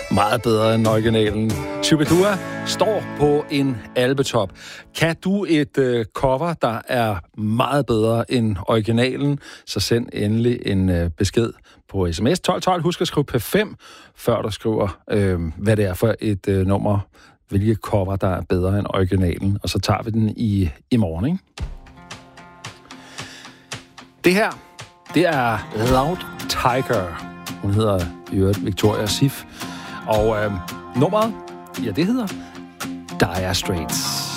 Meget bedre end originalen. Shubidua står på en albetop. Kan du et cover, der er meget bedre end originalen, så send endelig en besked på sms 1212. Husk at skrive P5, før du skriver, hvad det er for et nummer, hvilke cover, der er bedre end originalen. Og så tager vi den i morgen, ikke? Det her, det er Loud Tiger. Hun hedder i øvrigt Victoria Sif. Og nummeret, ja, det hedder Dire Straits.